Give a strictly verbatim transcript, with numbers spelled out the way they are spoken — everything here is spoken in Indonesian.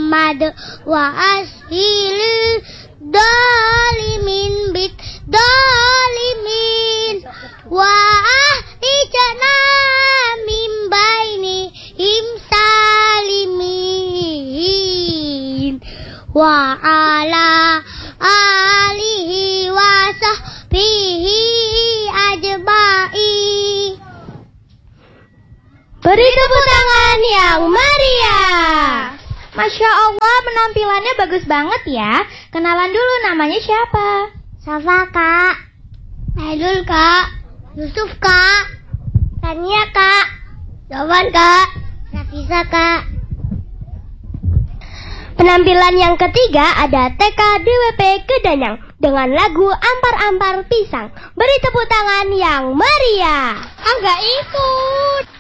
Muhammad wa ashilil dalimin bit dalimin wa ahrijana min baini him salimin wa ala alihi wa sahbihi ajma'i. Beri tepuk tangan yang meriah. Masya Allah, penampilannya bagus banget ya. Kenalan dulu, namanya siapa? Safa kak, Aidul kak, Yusuf kak, Tania kak, Jawan kak, Rafisa kak. Penampilan yang ketiga ada T K D W P Gedanyang dengan lagu Ampar-Ampar Pisang. Beri tepuk tangan yang meriah. Enggak ikut.